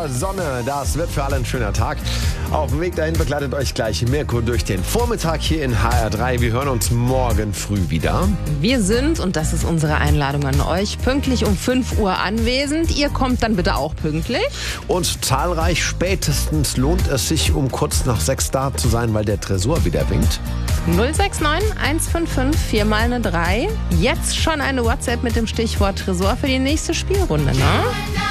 Wetter, Sonne, das wird für alle ein schöner Tag. Auf dem Weg dahin begleitet euch gleich Mirko durch den Vormittag hier in HR3. Wir hören uns morgen früh wieder. Wir sind, und das ist unsere Einladung an euch, pünktlich um 5 Uhr anwesend. Ihr kommt dann bitte auch pünktlich. Und zahlreich spätestens lohnt es sich, um kurz nach 6 da zu sein, weil der Tresor wieder winkt. 069 155 4 mal eine 3. Jetzt schon eine WhatsApp mit dem Stichwort Tresor für die nächste Spielrunde, ne?